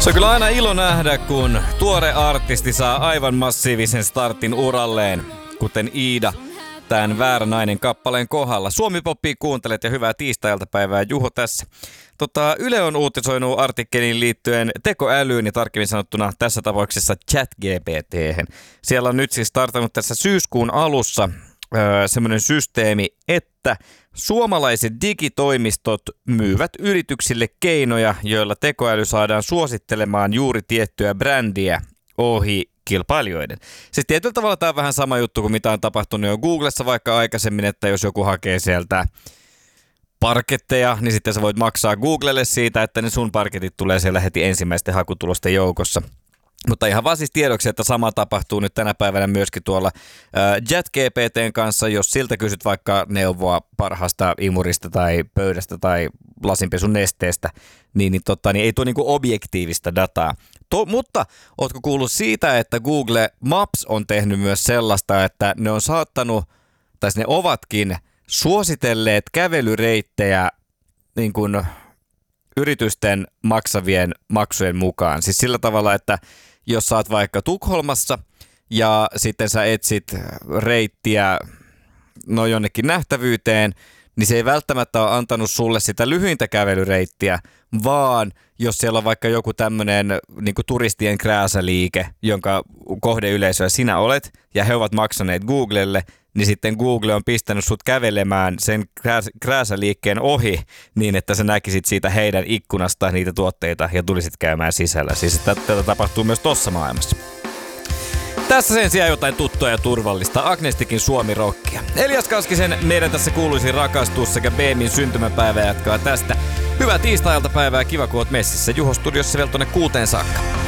Se on kyllä aina ilo nähdä, kun tuore artisti saa aivan massiivisen startin uralleen, kuten Iida tämän Väärä nainen -kappaleen kohdalla. Suomi-poppia kuuntelet ja hyvää tiistai-iltapäivää, Juho tässä. Yle on uutisoinut artikkeliin liittyen tekoälyyn ja tarkemmin sanottuna tässä tapauksessa ChatGPT:hen. Siellä on nyt siis startannut tässä syyskuun alussa semmoinen systeemi, että suomalaiset digitoimistot myyvät yrityksille keinoja, joilla tekoäly saadaan suosittelemaan juuri tiettyä brändiä ohi kilpailijoiden. Siis tietyllä tavalla tämä on vähän sama juttu kuin mitä on tapahtunut jo Googlessa vaikka aikaisemmin, että jos joku hakee sieltä parketteja, niin sitten sä voit maksaa Googlelle siitä, että ne sun parketit tulee siellä heti ensimmäisten hakutulosten joukossa. Mutta ihan vaan siis tiedoksi, että sama tapahtuu nyt tänä päivänä myöskin tuolla ChatGPT:n kanssa, jos siltä kysyt vaikka neuvoa parhaasta imurista tai pöydästä tai lasinpesun nesteestä, niin ei tuo niinku objektiivista dataa. Mutta ootko kuullut siitä, että Google Maps on tehnyt myös sellaista, että ne on saattanut, tai ne ovatkin suositelleet kävelyreittejä niin kuin yritysten maksavien maksujen mukaan. Siis sillä tavalla, että jos sä oot vaikka Tukholmassa ja sitten sä etsit reittiä jonnekin nähtävyyteen, niin se ei välttämättä ole antanut sulle sitä lyhyintä kävelyreittiä, vaan jos siellä on vaikka joku tämmöinen niin kuin turistien krääsäliike, jonka kohdeyleisöä sinä olet, ja he ovat maksaneet Googlelle, niin sitten Google on pistänyt sut kävelemään sen krääsäliikkeen ohi niin, että sä näkisit siitä heidän ikkunasta niitä tuotteita ja tulisit käymään sisällä. Siis tätä tapahtuu myös tossa maailmassa. Tässä sen sijaan jotain tuttua ja turvallista. Agnestikin Suomi-rockia. Elias Kaskisen Meidän tässä kuuluisi rakastus sekä Beemin syntymäpäivä jatkaa tästä. Hyvää tiistai-iltapäivää, kiva kun oot messissä. Juho studiossa vielä tuonne 6 saakka.